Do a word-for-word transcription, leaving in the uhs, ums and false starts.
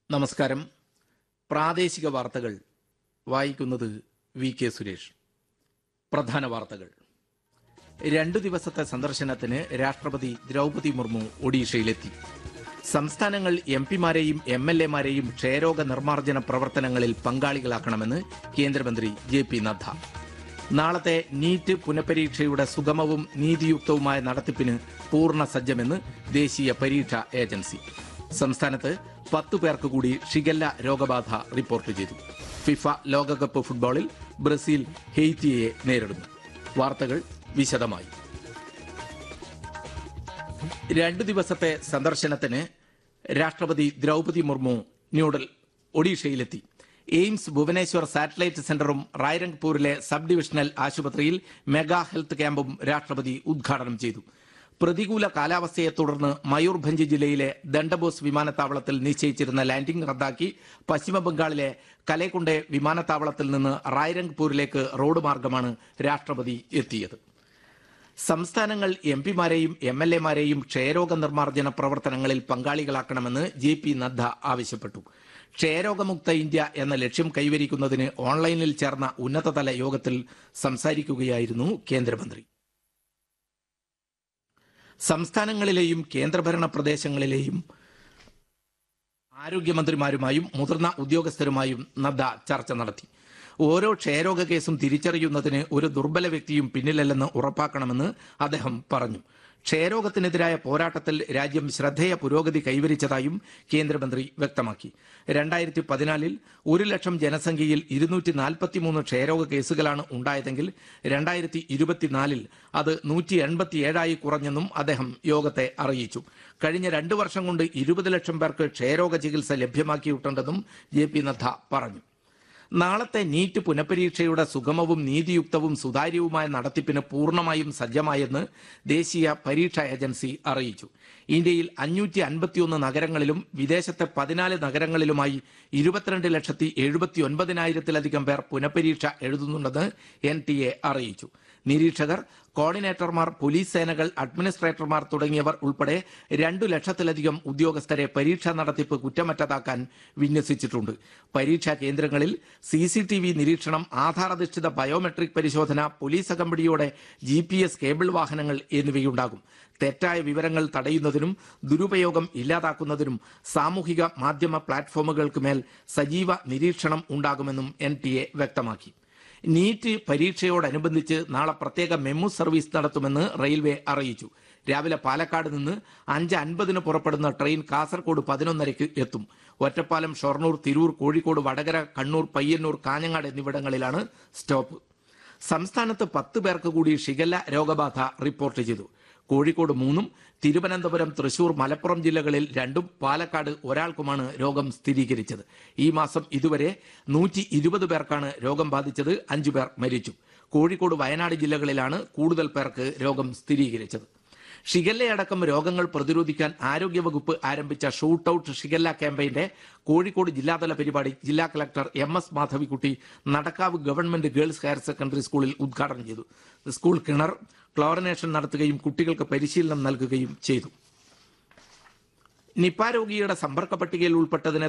നമസ്കാരം. പ്രാദേശിക വാർത്തകൾ വായിക്കുന്നത് വി കെ സുരേഷ്. പ്രധാന വാർത്തകൾ. രണ്ടു ദിവസത്തെ സന്ദർശനത്തിന് രാഷ്ട്രപതി ദ്രൗപദി മുർമു ഒഡീഷയിലെത്തി. സംസ്ഥാനങ്ങൾ എം പിമാരെയും എം എൽ എമാരെയും ക്ഷയരോഗ നിർമ്മാർജ്ജന പ്രവർത്തനങ്ങളിൽ പങ്കാളികളാക്കണമെന്ന് കേന്ദ്രമന്ത്രി ജെ പി നദ്ദ. നാളത്തെ നീറ്റ് പുനഃപരീക്ഷയുടെ സുഗമവും നീതിയുക്തവുമായ നടത്തിപ്പിന് പൂർണ്ണ സജ്ജമെന്ന് ദേശീയ പരീക്ഷാ ഏജൻസി. സംസ്ഥാനത്ത് പത്തു പേർക്ക് കൂടി ഷിഗല്ല രോഗബാധ റിപ്പോർട്ട് ചെയ്തു. ഫിഫ ലോകകപ്പ് ഫുട്ബോളിൽ ബ്രസീൽ ഹെയ്ത്തിയെ നേരിടുന്നു. വാർത്തകൾ വിശദമായി. രണ്ടു ദിവസത്തെ സന്ദർശനത്തിന് രാഷ്ട്രപതി ദ്രൗപദി മുർമു ന്യൂഡൽഹി ഒഡീഷയിലെത്തി. എയിംസ് ഭുവനേശ്വർ സാറ്റലൈറ്റ് സെന്ററും റായ്രംഗ്പൂരിലെ സബ് ഡിവിഷണൽ ആശുപത്രിയിൽ മെഗാ ഹെൽത്ത് ക്യാമ്പും രാഷ്ട്രപതി ഉദ്ഘാടനം ചെയ്തു. പ്രതികൂല കാലാവസ്ഥയെ തുടർന്ന് മയൂർഭഞ്ച് ജില്ലയിലെ ദണ്ഡബോസ് വിമാനത്താവളത്തിൽ നിശ്ചയിച്ചിരുന്ന ലാൻഡിംഗ് റദ്ദാക്കി പശ്ചിമബംഗാളിലെ കലേക്കുണ്ടെ വിമാനത്താവളത്തിൽ നിന്ന് റായ്രംഗ്പൂരിലേക്ക് റോഡ് മാർഗമാണ് രാഷ്ട്രപതി എത്തിയത്. സംസ്ഥാനങ്ങൾ എം പിമാരെയും എം എൽ എമാരെയും ക്ഷയരോഗ നിർമ്മാർജ്ജന പ്രവർത്തനങ്ങളിൽ പങ്കാളികളാക്കണമെന്ന് ജെ പി നദ്ദ ആവശ്യപ്പെട്ടു. ക്ഷയരോഗമുക്ത ഇന്ത്യ എന്ന ലക്ഷ്യം കൈവരിക്കുന്നതിന് ഓൺലൈനിൽ ചേർന്ന ഉന്നതതല യോഗത്തിൽ സംസാരിക്കുകയായിരുന്നു കേന്ദ്രമന്ത്രി. സംസ്ഥാനങ്ങളിലെയും കേന്ദ്രഭരണ പ്രദേശങ്ങളിലെയും ആരോഗ്യമന്ത്രിമാരുമായും മുതിർന്ന ഉദ്യോഗസ്ഥരുമായും നദ്ദ ചർച്ച നടത്തി. ഓരോ ക്ഷയരോഗ കേസും തിരിച്ചറിയുന്നതിന് ഒരു ദുർബല വ്യക്തിയും പിന്നിലല്ലെന്ന് ഉറപ്പാക്കണമെന്ന് അദ്ദേഹം പറഞ്ഞു. ക്ഷയരോഗത്തിനെതിരായ പോരാട്ടത്തിൽ രാജ്യം ശ്രദ്ധേയ പുരോഗതി കൈവരിച്ചതായും കേന്ദ്രമന്ത്രി വ്യക്തമാക്കി. രണ്ടായിരത്തി പതിനാലിൽ ഒരു ലക്ഷം ജനസംഖ്യയിൽ ഇരുന്നൂറ്റി നാൽപ്പത്തിമൂന്ന് ക്ഷയരോഗ കേസുകളാണ് ഉണ്ടായതെങ്കിൽ രണ്ടായിരത്തി ഇരുപത്തിനാലിൽ അത് നൂറ്റി എൺപത്തിയേഴായി കുറഞ്ഞെന്നും അദ്ദേഹം യോഗത്തെ അറിയിച്ചു. കഴിഞ്ഞ രണ്ടു വർഷം കൊണ്ട് ഇരുപത് ലക്ഷം പേർക്ക് ക്ഷയരോഗ ചികിത്സ ലഭ്യമാക്കിയിട്ടുണ്ടെന്നും ജെ പി നദ്ദ പറഞ്ഞു. നാളത്തെ നീറ്റ് പുനഃപരീക്ഷയുടെ സുഗമവും നീതിയുക്തവും സുതാര്യവുമായ നടത്തിപ്പിന് പൂർണ്ണമായും സജ്ജമായെന്ന് ദേശീയ പരീക്ഷാ ഏജൻസി അറിയിച്ചു. ഇന്ത്യയിൽ അഞ്ഞൂറ്റി അൻപത്തിയൊന്ന് നഗരങ്ങളിലും വിദേശത്തെ പതിനാല് നഗരങ്ങളിലുമായി ഇരുപത്തിരണ്ട് ലക്ഷത്തി എഴുപത്തി ഒൻപതിനായിരത്തിലധികം പേർ പുനഃപരീക്ഷ എഴുതുന്നുണ്ടെന്ന് എൻ ടി എ അറിയിച്ചു. നിരീക്ഷകർ, കോർഡിനേറ്റർമാർ, പോലീസ് സേനകൾ, അഡ്മിനിസ്ട്രേറ്റർമാർ തുടങ്ങിയവർ ഉൾപ്പെടെ രണ്ടു ലക്ഷത്തിലധികം ഉദ്യോഗസ്ഥരെ പരീക്ഷാ നടത്തിപ്പ് കുറ്റമറ്റതാക്കാൻ വിന്യസിച്ചിട്ടുണ്ട്. പരീക്ഷാ കേന്ദ്രങ്ങളിൽ സി സി ടി വി നിരീക്ഷണം, ആധാർ ബയോമെട്രിക് പരിശോധന, പോലീസ് അകമ്പടിയോടെ ജി പി എസ് കേബിൾ വാഹനങ്ങൾ എന്നിവയുണ്ടാകും. തെറ്റായ വിവരങ്ങൾ തടയുന്നതിനും ദുരുപയോഗം ഇല്ലാതാക്കുന്നതിനും സാമൂഹിക മാധ്യമ പ്ലാറ്റ്ഫോമുകൾക്ക് മേൽ സജീവ നിരീക്ഷണം ഉണ്ടാകുമെന്നും എൻ ടി എ വ്യക്തമാക്കി. നീറ്റ് പരീക്ഷയോടനുബന്ധിച്ച് നാളെ പ്രത്യേക മെമു സർവീസ് നടത്തുമെന്ന് റെയിൽവേ അറിയിച്ചു. രാവിലെ പാലക്കാട് നിന്ന് അഞ്ച് അൻപതിന് പുറപ്പെടുന്ന ട്രെയിൻ കാസർഗോഡ് പതിനൊന്നരയ്ക്ക് എത്തും. ഒറ്റപ്പാലം, ഷൊർണൂർ, തിരൂർ, കോഴിക്കോട്, വടകര, കണ്ണൂർ, പയ്യന്നൂർ, കാഞ്ഞങ്ങാട് എന്നിവിടങ്ങളിലാണ് സ്റ്റോപ്പ്. സംസ്ഥാനത്ത് പത്ത് പേർക്ക് കൂടി ഷിഗല്ല രോഗബാധ റിപ്പോർട്ട് ചെയ്തു. കോഴിക്കോട് മൂന്നും തിരുവനന്തപുരം, തൃശൂർ, മലപ്പുറം ജില്ലകളിൽ രണ്ടും പാലക്കാട് ഒരാൾക്കുമാണ് രോഗം സ്ഥിരീകരിച്ചത്. ഈ മാസം ഇതുവരെ നൂറ്റി ഇരുപത് പേർക്കാണ് രോഗം ബാധിച്ചത്. അഞ്ചു പേർ മരിച്ചു. കോഴിക്കോട്, വയനാട് ജില്ലകളിലാണ് കൂടുതൽ പേർക്ക് രോഗം സ്ഥിരീകരിച്ചത്. ഷിഗല്ലയടക്കം രോഗങ്ങൾ പ്രതിരോധിക്കാൻ ആരോഗ്യവകുപ്പ് ആരംഭിച്ച ഷൂട്ട് ഔട്ട് ഷിഗല്ല ക്യാമ്പയിന്റെ കോഴിക്കോട് ജില്ലാതല പരിപാടി ജില്ലാ collector M S Madhavikutty Nadakkavu government girls higher secondary സ്കൂളിൽ ഉദ്ഘാടനം ചെയ്തു. സ്കൂൾ കിണർ ക്ലോറിനേഷൻ നടത്തുകയും കുട്ടികൾക്ക് പരിശീലനം നൽകുകയും ചെയ്തു. നിപ രോഗിയുടെ സമ്പർക്ക പട്ടികയിൽ ഉൾപ്പെട്ടതിനെ